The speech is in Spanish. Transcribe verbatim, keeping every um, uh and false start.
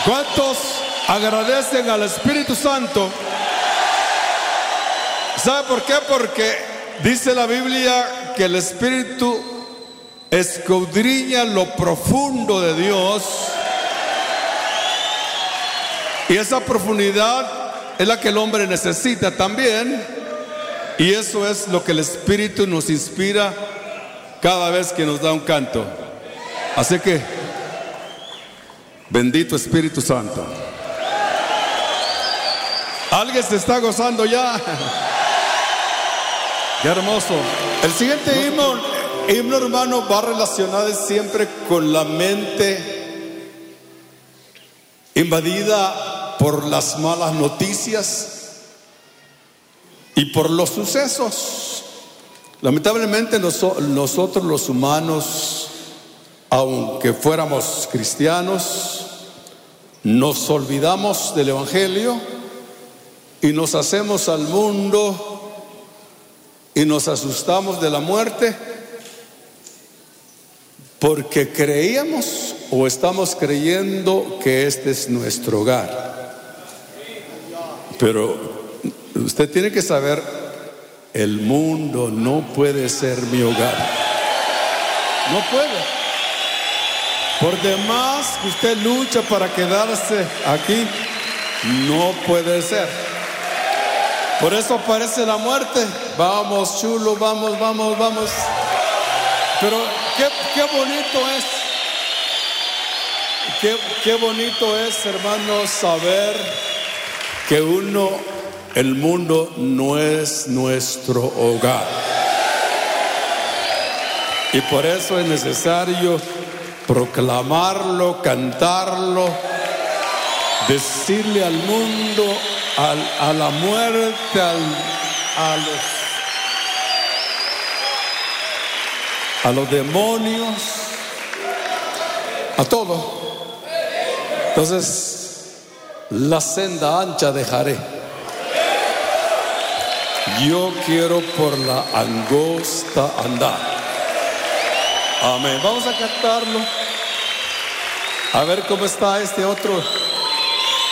¿Cuántos agradecen al Espíritu Santo? ¿Sabe por qué? Porque dice la Biblia que el Espíritu escudriña lo profundo de Dios, y esa profundidad es la que el hombre necesita también, y eso es lo que el Espíritu nos inspira cada vez que nos da un canto. Así que bendito Espíritu Santo. ¿Alguien se está gozando ya? Qué hermoso. El siguiente himno, himno hermano, va relacionado siempre con la mente invadida por las malas noticias y por los sucesos. Lamentablemente nos- nosotros los humanos, aunque fuéramos cristianos, nos olvidamos del Evangelio y nos hacemos al mundo y nos asustamos de la muerte porque creíamos o estamos creyendo que este es nuestro hogar. Pero usted tiene que saber, el mundo no puede ser mi hogar. No puede. Por demás que usted lucha para quedarse aquí, no puede ser. Por eso aparece la muerte. Vamos, chulo, vamos, vamos, vamos. Pero qué, qué bonito es. Qué, qué bonito es, hermanos, saber que uno, el mundo no es nuestro hogar. Y por eso es necesario proclamarlo, cantarlo, decirle al mundo, al, a la muerte, al, a los, a los demonios, a todo. Entonces, la senda ancha dejaré. Yo quiero por la angosta andar. Amén. Vamos a cantarlo. A ver cómo está este otro.